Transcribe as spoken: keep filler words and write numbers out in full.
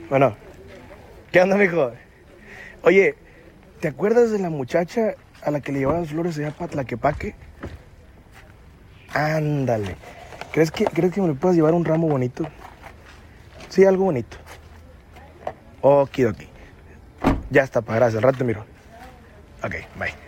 Bueno, ¿qué onda, mijo? Oye, ¿te acuerdas de la muchacha a la que le llevaban flores allá para Tlaquepaque? Ándale. ¿Crees que, ¿Crees que me le puedas llevar un ramo bonito? Sí, algo bonito. Okidoki. Ya está, pa, gracias. Al rato te miro. Ok, bye.